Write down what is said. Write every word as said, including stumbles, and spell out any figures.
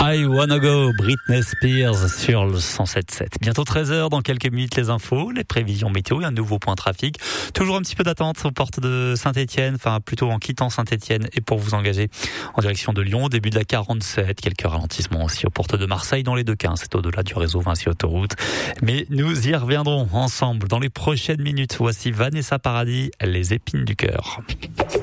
I Wanna Go, Britney Spears sur le cent sept sept. Bientôt treize heures, dans quelques minutes les infos, les prévisions météo et un nouveau point trafic. Toujours un petit peu d'attente aux portes de Saint-Étienne, enfin plutôt en quittant Saint-Étienne et pour vous engager en direction de Lyon, au début de la quarante-sept. Quelques ralentissements aussi aux portes de Marseille dans les deux cas, c'est au-delà du réseau Vinci Autoroute. Mais nous y reviendrons ensemble dans les prochaines minutes. Voici Vanessa Paradis, les épines du cœur.